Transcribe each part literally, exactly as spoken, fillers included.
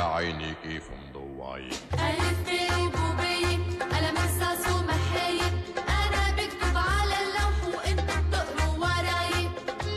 عيني كيف مضوعين. ألف ب وبي قلم رصاص ومحاية، أنا بكتب على اللوح وأنتوا بتقروا وراي.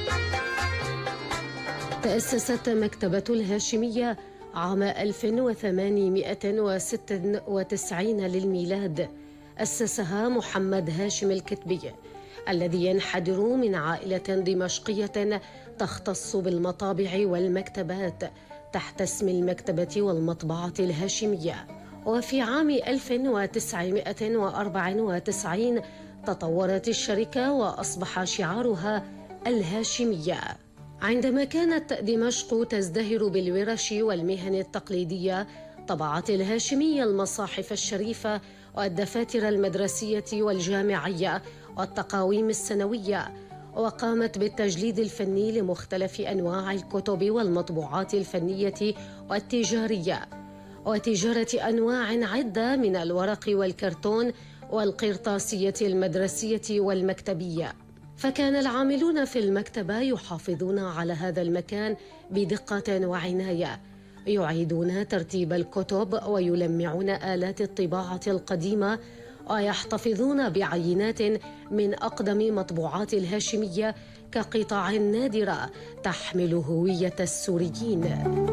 تأسست مكتبة الهاشمية عام ألف وثمانمائة وستة وتسعين للميلاد. أسسها محمد هاشم الكتبي الذي ينحدر من عائلة دمشقية تختص بالمطابع والمكتبات تحت اسم المكتبة والمطبعة الهاشمية. وفي عام ألف وتسعمائة وأربعة وتسعين تطورت الشركة وأصبح شعارها الهاشمية. عندما كانت دمشق تزدهر بالورش والمهن التقليدية، طبعت الهاشمية المصاحف الشريفة والدفاتر المدرسية والجامعية والتقاويم السنوية، وقامت بالتجليد الفني لمختلف أنواع الكتب والمطبوعات الفنية والتجارية، وتجارة أنواع عدة من الورق والكرتون والقرطاسية المدرسية والمكتبية. فكان العاملون في المكتبة يحافظون على هذا المكان بدقة وعناية، يعيدون ترتيب الكتب ويلمعون آلات الطباعة القديمة، ويحتفظون بعينات من أقدم مطبوعات الهاشمية كقطع نادرة تحمل هوية السوريين.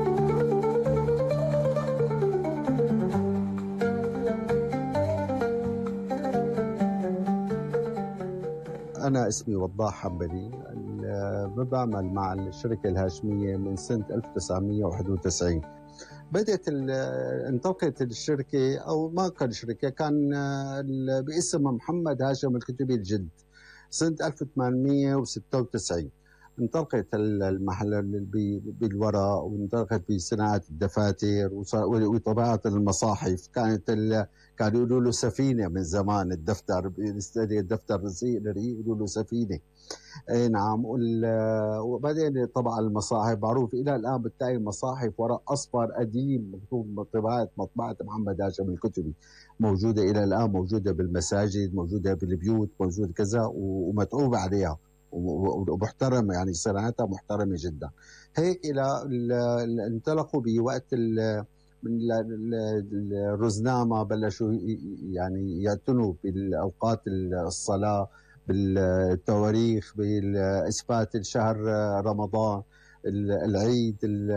أنا اسمي وضاح حنبلي، بعمل مع الشركة الهاشمية من سنة ألف وتسعمائة وواحد وتسعين. بدأت انطلقت الشركة، أو ما كان شركة، كان باسم محمد هاشم الكتبي الجد سنة ألف وثمانمائة وستة وتسعين. انطلقت المحل بالورق، وانطلقت بصناعة الدفاتر وطباعة المصاحف. كانت كانوا يقولوا له سفينة من زمان، الدفتر الدفتر يقولوا له سفينة. اي نعم. وبعدين طبع المصاحف معروف الى الان، بتلاقي مصاحف ورق اصفر قديم مكتوب طباعة مطبعة محمد هاشم الكتبي، موجودة الى الان، موجودة بالمساجد، موجودة بالبيوت، موجودة كذا، ومتعوب عليها ومحترمة، يعني صناعتها محترمة جدا. هيك إلى انطلقوا بوقت من الرزنامة، بلشوا يعني يعتنوا بالأوقات الصلاة، بالتواريخ، بالإثبات الشهر رمضان، العيد،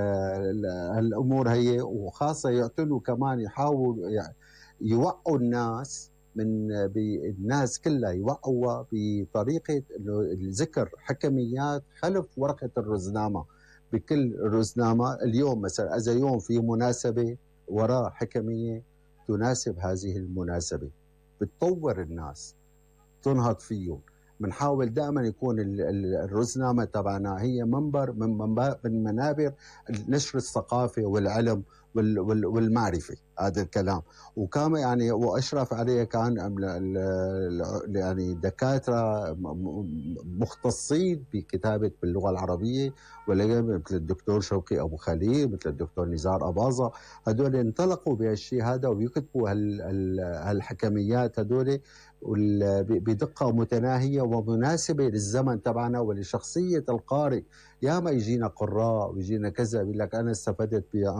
الأمور هي. وخاصة يعتنوا كمان، يحاولوا يوعوا الناس، من بالناس كلها يوعوا بطريقة الذكر حكميات خلف ورقة الرزنامة. بكل رزنامة اليوم مثلا إذا يوم في مناسبة وراء حكمية تناسب هذه المناسبة، بتطور الناس، تنهض فيهم. بنحاول دائما يكون الرزنامة تبعنا هي منبر من منابر نشر الثقافة والعلم والمعرفة، هذا الكلام. وكان يعني واشرف عليه كان يعني دكاتره مختصين بكتابه باللغه العربيه، مثل الدكتور شوقي ابو خليل، مثل الدكتور نزار اباظه. هذول انطلقوا بهالشيء هذا، ويكتبوا هالحكميات هذول بدقه متناهيه ومناسبه للزمن تبعنا ولشخصيه القارئ. ياما يجينا قراء ويجينا كذا، بيقول لك انا استفدت